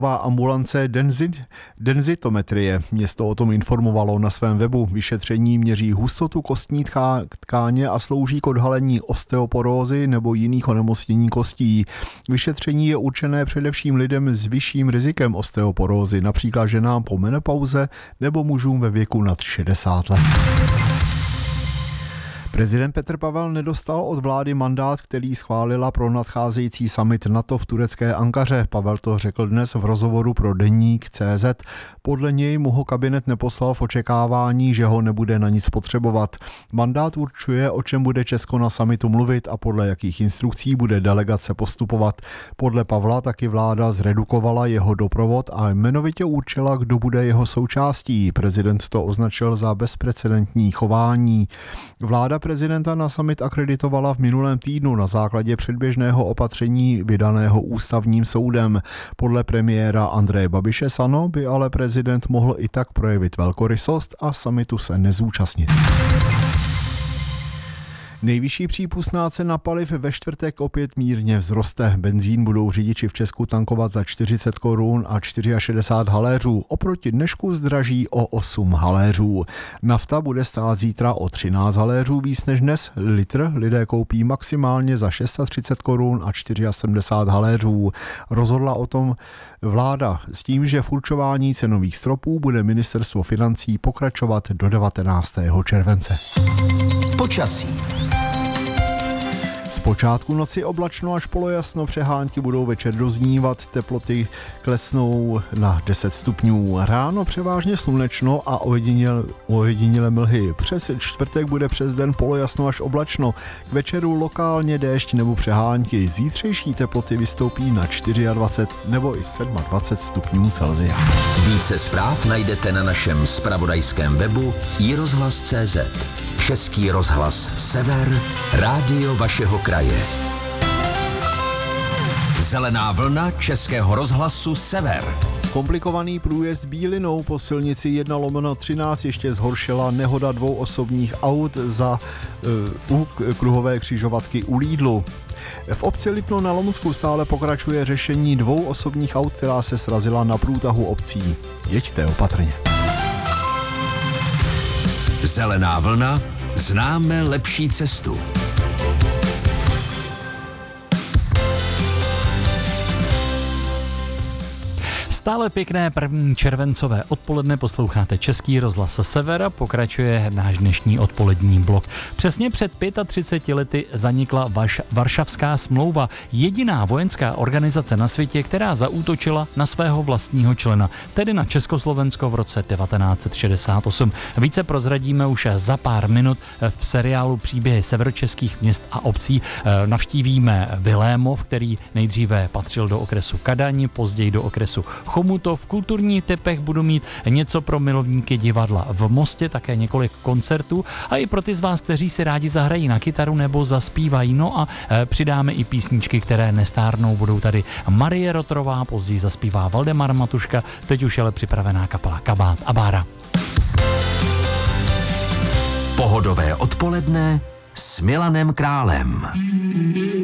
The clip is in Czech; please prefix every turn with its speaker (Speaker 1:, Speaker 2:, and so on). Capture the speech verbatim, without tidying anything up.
Speaker 1: ambulance denzit, denzitometrie. Město o tom informovalo na svém webu. Vyšetření měří hustotu kostní tká, tkáně a slouží k odhalení osteoporózy nebo jiných onemocnění kostí. Vyšetření je určené především lidem s vyšším rizikem osteoporózy, například ženám po menopauze nebo mužům ve věku nad šedesát let. Prezident Petr Pavel nedostal od vlády mandát, který schválila pro nadcházející summit NATO v turecké Ankaře. Pavel to řekl dnes v rozhovoru pro deník tečka cé zet. Podle něj mu ho kabinet neposlal v očekávání, že ho nebude na nic potřebovat. Mandát určuje, o čem bude Česko na summitu mluvit a podle jakých instrukcí bude delegace postupovat. Podle Pavla taky vláda zredukovala jeho doprovod a jmenovitě určila, kdo bude jeho součástí. Prezident to označil za bezprecedentní chování. Vláda prezidenta na summit akreditovala v minulém týdnu na základě předběžného opatření vydaného ústavním soudem. Podle premiéra Andreje Babiše z ANO by ale prezident mohl i tak projevit velkorysost a summitu se nezúčastnit. Nejvyšší přípustná cena paliv ve čtvrtek opět mírně vzroste. Benzín budou řidiči v Česku tankovat za čtyřicet korun a šedesát čtyři haléřů. Oproti dnešku zdraží o osm haléřů. Nafta bude stát zítra o třináct haléřů víc než dnes. Litr lidé koupí maximálně za třicet šest korun a sedmdesát čtyři haléřů. Rozhodla o tom vláda s tím, že v určování cenových stropů bude ministerstvo financí pokračovat do devatenáctého července.
Speaker 2: Počasí.
Speaker 1: Z počátku noci oblačno až polojasno, přehánky budou večer doznívat, teploty klesnou na deset stupňů. Ráno převážně slunečno a ojediněle, ojediněle mlhy. Přes čtvrtek bude přes den polojasno až oblačno. K večeru lokálně déšť nebo přehánky. Zítřejší teploty vystoupí na dvacet čtyři nebo i dvacet sedm stupňů Celsia.
Speaker 2: Více zpráv najdete na našem zpravodajském webu i rozhlas tečka cé zet. Český rozhlas Sever, rádio vašeho kraje. Zelená vlna Českého rozhlasu Sever.
Speaker 1: Komplikovaný průjezd Bílinou po silnici jedna lomeno třináct ještě zhoršila nehoda dvou osobních aut za uh, u kruhové křižovatky u Lídlu. V obci Lipno na Lomunsku stále pokračuje řešení dvou osobních aut, která se srazila na průtahu obcí. Jeďte opatrně.
Speaker 2: Zelená vlna, známe lepší cestu.
Speaker 3: Stále pěkné první červencové odpoledne posloucháte Český rozhlas Sever, pokračuje náš dnešní odpolední blok. Přesně před třiceti pěti lety zanikla Vaš- Varšavská smlouva, jediná vojenská organizace na světě, která zaútočila na svého vlastního člena, tedy na Československo v roce devatenáct set šedesát osm. Více prozradíme už za pár minut v seriálu Příběhy severočeských měst a obcí. Navštívíme Vilémov, který nejdříve patřil do okresu Kadaň, později do okresu Chomutov. V kulturních typech budu mít něco pro milovníky divadla v Mostě, také několik koncertů a i pro ty z vás, kteří si rádi zahrají na kytaru nebo zaspívají. No a e, přidáme i písničky, které nestárnou. Budou tady Marie Rotrová, později zaspívá Valdemar Matuška, teď už je ale připravená kapela Kabát a Bára.
Speaker 2: Pohodové odpoledne s Milanem Králem.